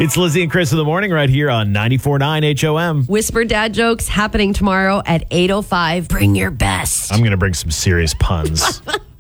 It's Lizzie and Chris in the morning right here on 94.9 HOM. Whisper Dad Jokes happening tomorrow at 8:05. Bring your best. I'm going to bring some serious puns.